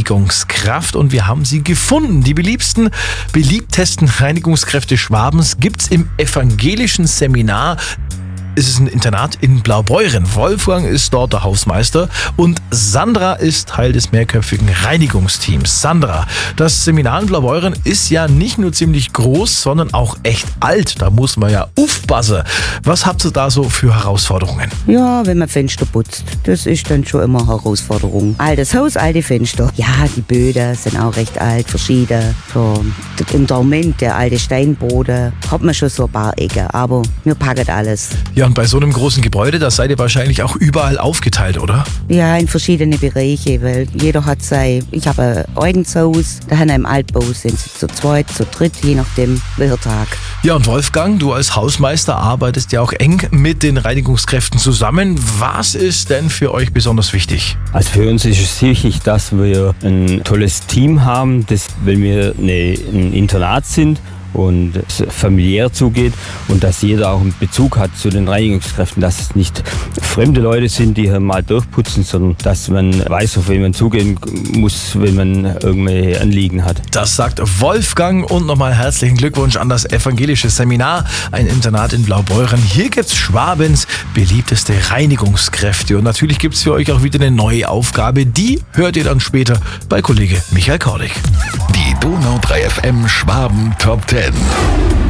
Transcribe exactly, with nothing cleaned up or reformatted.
Reinigungskraft und wir haben sie gefunden. Die beliebtesten, beliebtesten Reinigungskräfte Schwabens gibt's im evangelischen Seminar. Es ist ein Internat in Blaubeuren. Wolfgang ist dort der Hausmeister und Sandra ist Teil des mehrköpfigen Reinigungsteams. Sandra, das Seminar in Blaubeuren ist ja nicht nur ziemlich groß, sondern auch echt alt. Da muss man ja aufpassen. Was habt ihr da so für Herausforderungen? Ja, wenn man Fenster putzt, das ist dann schon immer eine Herausforderung. Altes Haus, alte Fenster. Ja, die Böden sind auch recht alt, verschieden. So, das Unterment, der alte Steinboden, hat man schon so ein paar Ecken, aber wir packen alles. Ja, und bei so einem großen Gebäude, da seid ihr wahrscheinlich auch überall aufgeteilt, oder? Ja, in verschiedene Bereiche, weil jeder hat sein, ich habe ein eigenes Haus, da haben wir im Altbau sind sie zu zweit, zu dritt, je nachdem welcher Tag. Ja, und Wolfgang, du als Hausmeister arbeitest ja auch eng mit den Reinigungskräften zusammen. Was ist denn für euch besonders wichtig? Also für uns ist es wichtig, dass wir ein tolles Team haben, das, weil wir eine, ein Internat sind und es familiär zugeht und dass jeder auch einen Bezug hat zu den Reinigungskräften, dass es nicht fremde Leute sind, die hier mal durchputzen, sondern dass man weiß, auf wen man zugehen muss, wenn man irgendwelche Anliegen hat. Das sagt Wolfgang und nochmal herzlichen Glückwunsch an das evangelische Seminar, ein Internat in Blaubeuren. Hier gibt's Schwabens beliebteste Reinigungskräfte und natürlich gibt's für euch auch wieder eine neue Aufgabe, die hört ihr dann später bei Kollege Michael Kordig. Die Donau drei F M Schwaben Top zehn.